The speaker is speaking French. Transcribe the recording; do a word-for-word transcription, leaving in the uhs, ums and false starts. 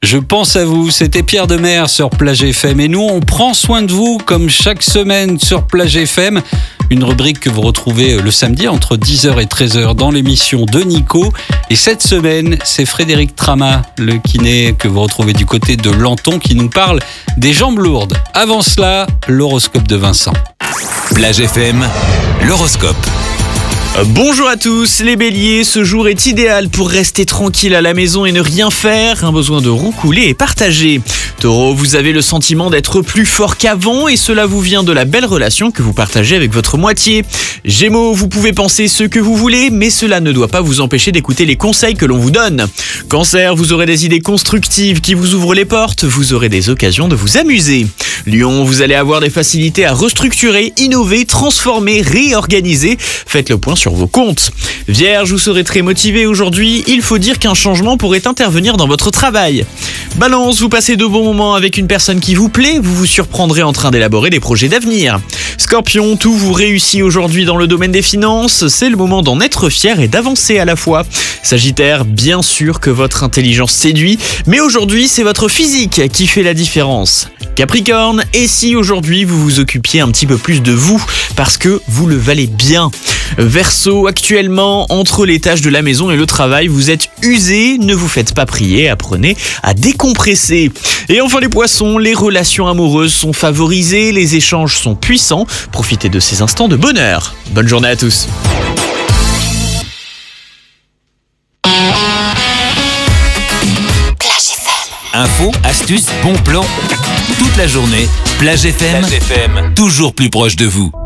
Je pense à vous, c'était Pierre Demers sur Plage F M et nous on prend soin de vous comme chaque semaine sur Plage F M. Une rubrique que vous retrouvez le samedi entre dix heures et treize heures dans l'émission de Nico. Et cette semaine, c'est Frédéric Trama, le kiné que vous retrouvez du côté de Lenton, qui nous parle des jambes lourdes. Avant cela, l'horoscope de Vincent. Plage F M, l'horoscope. Bonjour à tous, les béliers, ce jour est idéal pour rester tranquille à la maison et ne rien faire, un besoin de roucouler est partagé. Taureau, vous avez le sentiment d'être plus fort qu'avant et cela vous vient de la belle relation que vous partagez avec votre moitié. Gémeaux, vous pouvez penser ce que vous voulez, mais cela ne doit pas vous empêcher d'écouter les conseils que l'on vous donne. Cancer, vous aurez des idées constructives qui vous ouvrent les portes, vous aurez des occasions de vous amuser. Lion, vous allez avoir des facilités à restructurer, innover, transformer, réorganiser. Faites le point sur vos comptes. Vierge, vous serez très motivé aujourd'hui. Il faut dire qu'un changement pourrait intervenir dans votre travail. Balance, vous passez de bons moments avec une personne qui vous plaît. Vous vous surprendrez en train d'élaborer des projets d'avenir. Scorpion, tout vous réussit aujourd'hui dans le domaine des finances. C'est le moment d'en être fier et d'avancer à la fois. Sagittaire, bien sûr que votre intelligence séduit, mais aujourd'hui c'est votre physique qui fait la différence. Capricorne, et si aujourd'hui vous vous occupiez un petit peu plus de vous parce que vous le valez bien. Verseau, actuellement, entre les tâches de la maison et le travail, vous êtes usé, ne vous faites pas prier, apprenez à décompresser. Et enfin les poissons, les relations amoureuses sont favorisées, les échanges sont puissants, profitez de ces instants de bonheur. Bonne journée à tous. Infos, astuces, bons plans. Toute la journée, Plage F M, Plage F M, toujours plus proche de vous.